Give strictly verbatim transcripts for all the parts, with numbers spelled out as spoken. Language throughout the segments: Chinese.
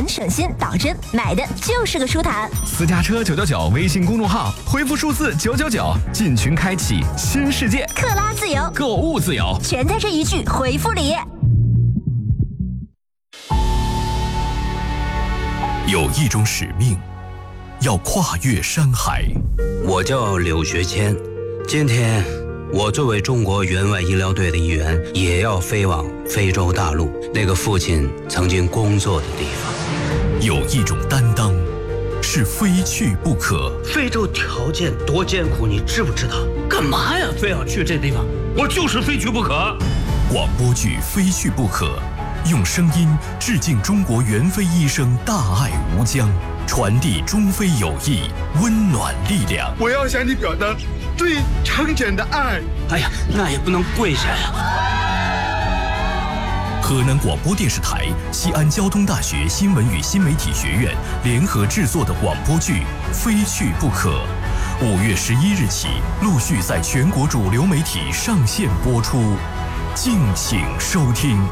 钱省心倒针，买的就是个舒坦。 私家车九九九微信公众号，回复数字九九九进群开启新世界。 克拉自由， 购物自由， 全在这一句回复里。 有一种使命，要跨越山海。 我叫柳学谦，今天我作为中国援外医疗队的一员，也要飞往非洲大陆那个父亲曾经工作的地方。 有一种担当，是非去不可。 非洲条件多艰苦，你知不知道？干嘛呀，非要去这地方？我就是非去不可。 广播剧《非去不可》，用声音致敬中国援非医生大爱无疆，传递中非友谊温暖力量。 我要向你表达最诚恳的爱。 哎呀，那也不能跪下呀。 河南广播电视台、西安交通大学新闻与新媒体学院联合制作的广播剧《非去不可》，五月十一日起陆续在全国主流媒体上线播出，敬请收听。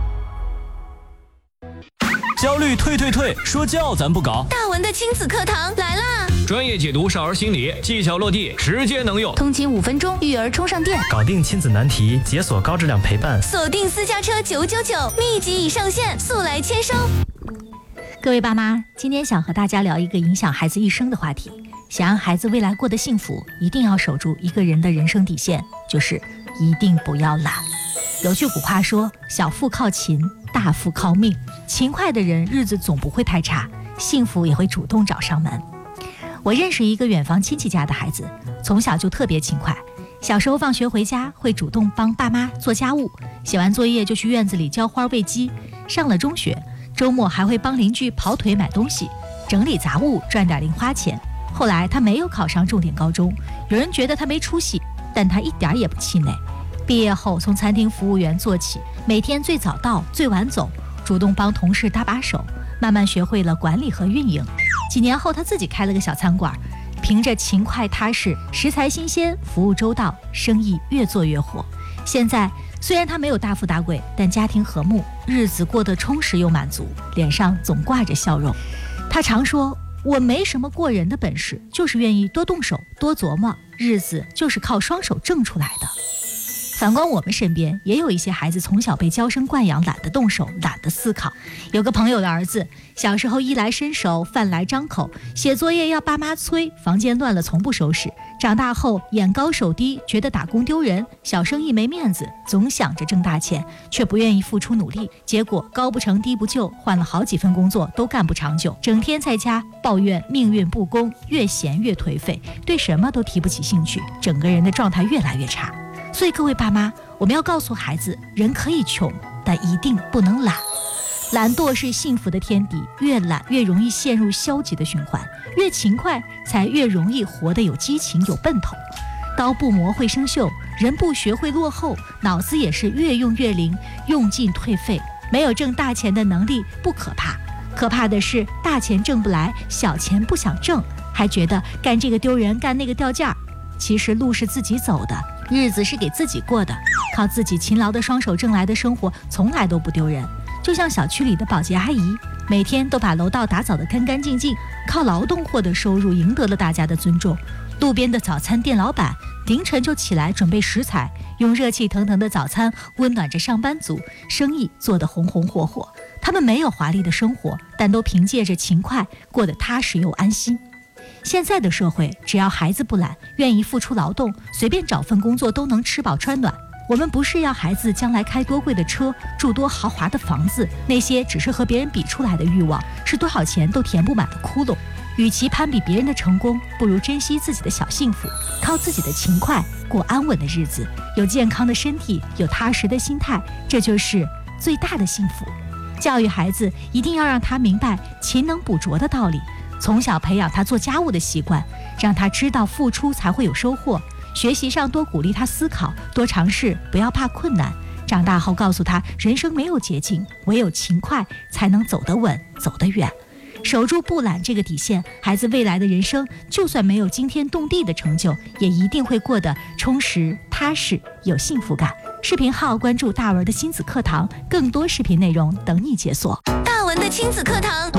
焦虑退退退，说教咱不搞。 大文的亲子课堂来啦！ 专业解读少儿心理，技巧落地，直接能用。 通勤五分钟，育儿充上电， 搞定亲子难题，解锁高质量陪伴。 锁定私家车九九九，密集已上线，速来签收。各位爸妈，今天想和大家聊一个影响孩子一生的话题。想让孩子未来过得幸福，一定要守住一个人的人生底线，就是一定不要懒。有句古话说，小富靠勤，大富靠命。勤快的人日子总不会太差，幸福也会主动找上门。我认识一个远房亲戚家的孩子，从小就特别勤快，小时候放学回家会主动帮爸妈做家务，写完作业就去院子里浇花喂鸡。上了中学，周末还会帮邻居跑腿买东西，整理杂物赚点零花钱。后来他没有考上重点高中，有人觉得他没出息，但他一点也不气馁。毕业后从餐厅服务员做起，每天最早到最晚走，主动帮同事搭把手，慢慢学会了管理和运营。几年后他自己开了个小餐馆，凭着勤快踏实，食材新鲜，服务周到，生意越做越火。现在虽然他没有大富大贵，但家庭和睦，日子过得充实又满足，脸上总挂着笑容。他常说，我没什么过人的本事，就是愿意多动手多琢磨，日子就是靠双手挣出来的。反观我们身边，也有一些孩子从小被娇生惯养，懒得动手，懒得思考。有个朋友的儿子，小时候衣来伸手，饭来张口，写作业要爸妈催，房间乱了从不收拾。长大后眼高手低，觉得打工丢人，小生意没面子，总想着挣大钱，却不愿意付出努力，结果高不成低不就，换了好几份工作都干不长久，整天在家抱怨命运不公，越闲越颓废，对什么都提不起兴趣，整个人的状态越来越差。所以各位爸妈，我们要告诉孩子，人可以穷，但一定不能懒。懒惰是幸福的天敌，越懒越容易陷入消极的循环，越勤快才越容易活得有激情有奔头。刀不磨会生锈，人不学会落后，脑子也是越用越灵，用尽退废。没有挣大钱的能力不可怕，可怕的是大钱挣不来，小钱不想挣，还觉得干这个丢人，干那个掉价。其实路是自己走的，日子是给自己过的，靠自己勤劳的双手挣来的生活从来都不丢人。就像小区里的保洁阿姨，每天都把楼道打扫得干干净净，靠劳动获得收入，赢得了大家的尊重。路边的早餐店老板凌晨就起来准备食材，用热气腾腾的早餐温暖着上班族，生意做得红红火火。他们没有华丽的生活，但都凭借着勤快过得踏实又安心。现在的社会，只要孩子不懒，愿意付出劳动，随便找份工作都能吃饱穿暖。我们不是要孩子将来开多贵的车，住多豪华的房子，那些只是和别人比出来的欲望，是多少钱都填不满的窟窿。与其攀比别人的成功，不如珍惜自己的小幸福，靠自己的勤快过安稳的日子，有健康的身体，有踏实的心态，这就是最大的幸福。教育孩子，一定要让他明白勤能补拙的道理，从小培养他做家务的习惯，让他知道付出才会有收获。学习上多鼓励他思考，多尝试，不要怕困难。长大后告诉他，人生没有捷径，唯有勤快才能走得稳，走得远。守住不懒这个底线，孩子未来的人生就算没有惊天动地的成就，也一定会过得充实踏实有幸福感。视频号关注大文的亲子课堂，更多视频内容等你解锁。大文的亲子课堂